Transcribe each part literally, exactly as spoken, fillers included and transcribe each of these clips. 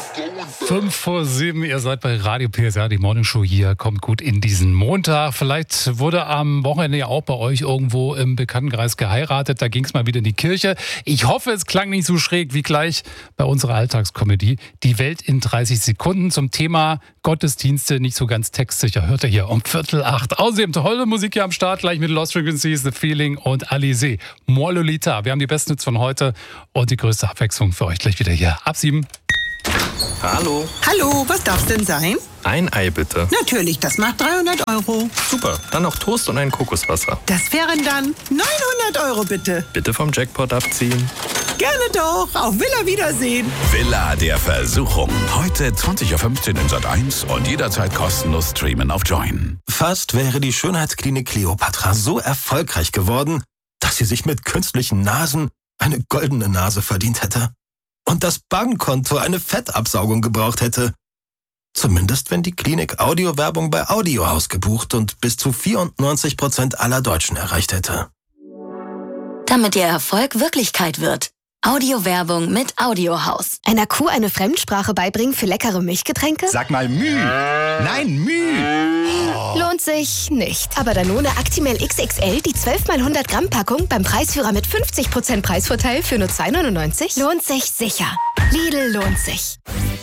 Fünf vor sieben, ihr seid bei Radio P S R, die Morning Show hier, kommt gut in diesen Montag. Vielleicht wurde am Wochenende ja auch bei euch irgendwo im Bekanntenkreis geheiratet, da ging es mal wieder in die Kirche. Ich hoffe, es klang nicht so schräg wie gleich bei unserer Alltagskomödie. Die Welt in dreißig Sekunden zum Thema Gottesdienste, nicht so ganz textsicher, hört ihr hier um Viertel acht. Außerdem tolle Musik hier am Start, gleich mit Lost Frequencies, The Feeling und Alizé. Moi Lolita, wir haben die besten Hits von heute und die größte Abwechslung für euch gleich wieder hier. Ab sieben. Hallo. Hallo, was darf's denn sein? Ein Ei bitte. Natürlich, das macht dreihundert Euro. Super, dann noch Toast und ein Kokoswasser. Das wären dann neunhundert Euro bitte. Bitte vom Jackpot abziehen. Gerne doch, auf Villa Wiedersehen. Villa der Versuchung. Heute zwanzig Uhr fünfzehn in Sat eins und jederzeit kostenlos streamen auf Join. Fast wäre die Schönheitsklinik Kleopatra so erfolgreich geworden, dass sie sich mit künstlichen Nasen eine goldene Nase verdient hätte. Und das Bankkonto eine Fettabsaugung gebraucht hätte. Zumindest wenn die Klinik Audiowerbung bei Audiohaus gebucht und bis zu vierundneunzig Prozent aller Deutschen erreicht hätte. Damit Ihr Erfolg Wirklichkeit wird. Audiowerbung mit Audiohaus. Einer Kuh eine Fremdsprache beibringen für leckere Milchgetränke? Sag mal Müh. Nein, Müh. Oh. Lohnt sich nicht. Aber Danone Actimel X X L, die zwölf mal hundert Gramm Packung beim Preisführer mit fünfzig Prozent Preisvorteil für nur zwei neunundneunzig? Lohnt sich sicher. Lidl lohnt sich.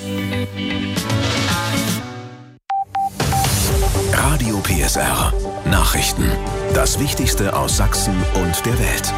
Radio P S R. Nachrichten. Das Wichtigste aus Sachsen und der Welt.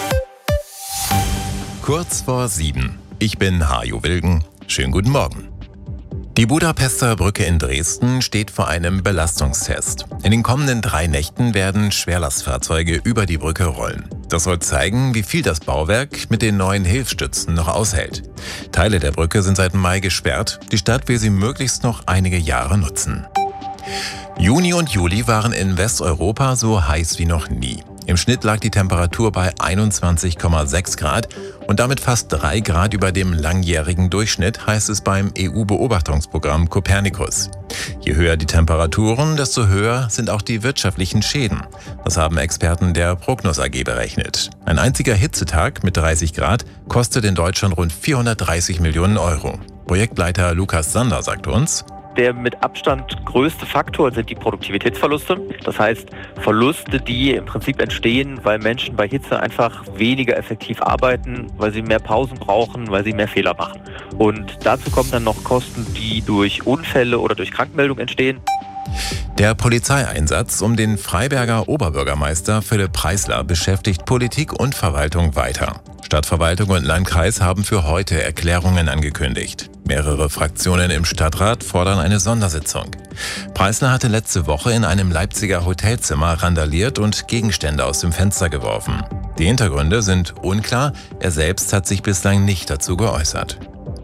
Kurz vor sieben. Ich bin Hajo Wilgen. Schönen guten Morgen. Die Budapester Brücke in Dresden steht vor einem Belastungstest. In den kommenden drei Nächten werden Schwerlastfahrzeuge über die Brücke rollen. Das soll zeigen, wie viel das Bauwerk mit den neuen Hilfsstützen noch aushält. Teile der Brücke sind seit Mai gesperrt. Die Stadt will sie möglichst noch einige Jahre nutzen. Juni und Juli waren in Westeuropa so heiß wie noch nie. Im Schnitt lag die Temperatur bei einundzwanzig Komma sechs Grad und damit fast drei Grad über dem langjährigen Durchschnitt, heißt es beim E U-Beobachtungsprogramm Copernicus. Je höher die Temperaturen, desto höher sind auch die wirtschaftlichen Schäden. Das haben Experten der Prognos A G berechnet. Ein einziger Hitzetag mit dreißig Grad kostet in Deutschland rund vierhundertdreißig Millionen Euro. Projektleiter Lukas Sander sagt uns: Der mit Abstand größte Faktor sind die Produktivitätsverluste. Das heißt, Verluste, die im Prinzip entstehen, weil Menschen bei Hitze einfach weniger effektiv arbeiten, weil sie mehr Pausen brauchen, weil sie mehr Fehler machen. Und dazu kommen dann noch Kosten, die durch Unfälle oder durch Krankmeldung entstehen. Der Polizeieinsatz um den Freiberger Oberbürgermeister Philipp Preisler beschäftigt Politik und Verwaltung weiter. Stadtverwaltung und Landkreis haben für heute Erklärungen angekündigt. Mehrere Fraktionen im Stadtrat fordern eine Sondersitzung. Preisler hatte letzte Woche in einem Leipziger Hotelzimmer randaliert und Gegenstände aus dem Fenster geworfen. Die Hintergründe sind unklar, er selbst hat sich bislang nicht dazu geäußert.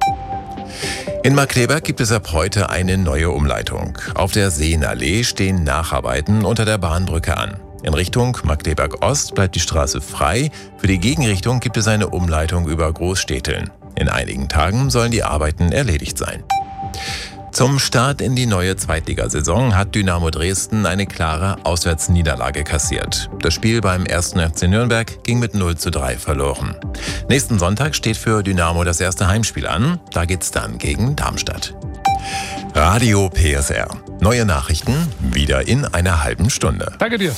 In Markkleeberg gibt es ab heute eine neue Umleitung. Auf der Seenallee stehen Nacharbeiten unter der Bahnbrücke an. In Richtung Markkleeberg Ost bleibt die Straße frei. Für die Gegenrichtung gibt es eine Umleitung über Großstädteln. In einigen Tagen sollen die Arbeiten erledigt sein. Zum Start in die neue Zweitligasaison hat Dynamo Dresden eine klare Auswärtsniederlage kassiert. Das Spiel beim ersten F C Nürnberg ging mit null zu drei verloren. Nächsten Sonntag steht für Dynamo das erste Heimspiel an. Da geht's dann gegen Darmstadt. Radio P S R. Neue Nachrichten wieder in einer halben Stunde. Danke dir.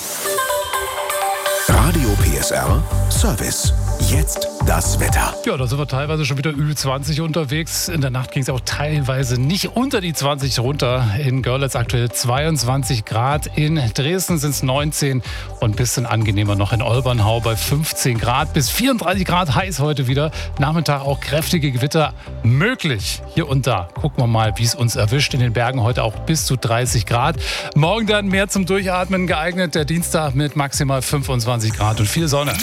Radio P S R Service. Jetzt das Wetter. Ja, da sind wir teilweise schon wieder Ü zwanzig unterwegs. In der Nacht ging es auch teilweise nicht unter die zwanzig runter. In Görlitz aktuell zweiundzwanzig Grad. In Dresden sind es neunzehn und ein bisschen angenehmer noch in Olbernhau bei fünfzehn Grad. Bis vierunddreißig Grad heiß heute wieder. Nachmittag auch kräftige Gewitter möglich hier und da. Gucken wir mal, wie es uns erwischt. In den Bergen heute auch bis zu dreißig Grad. Morgen dann mehr zum Durchatmen geeignet. Der Dienstag mit maximal fünfundzwanzig Grad und viel Sonne.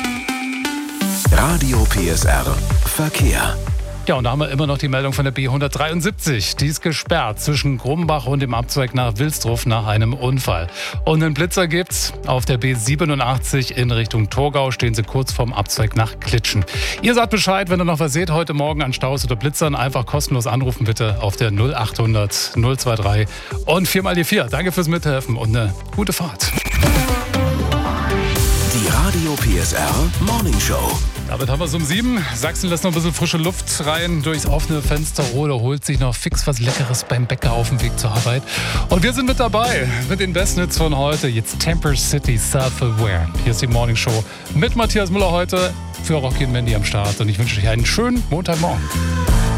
Radio P S R Verkehr. Ja, und da haben wir immer noch die Meldung von der B hundertdreiundsiebzig. Die ist gesperrt zwischen Grumbach und dem Abzweig nach Wilsdruff nach einem Unfall. Und einen Blitzer gibt's. Auf der B siebenundachtzig in Richtung Torgau stehen sie kurz vorm Abzweig nach Klitschen. Ihr sagt Bescheid, wenn ihr noch was seht heute Morgen an Staus oder Blitzern. Einfach kostenlos anrufen bitte auf der null achthundert null drei zwei und vier mal die vier. Danke fürs Mithelfen und eine gute Fahrt. Die Radio P S R Morning Show. Damit haben wir es um sieben. Sachsen lässt noch ein bisschen frische Luft rein durchs offene Fenster oder holt sich noch fix was Leckeres beim Bäcker auf dem Weg zur Arbeit. Und wir sind mit dabei mit den besten Hits von heute. Jetzt Temper City, Self-Aware. Hier ist die Morning Show mit Matthias Müller heute für Rocky und Mandy am Start. Und ich wünsche euch einen schönen Montagmorgen.